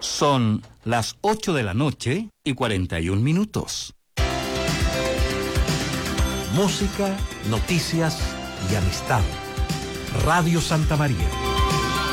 Son las 8:41 PM. Música, noticias y amistad. Radio Santa María.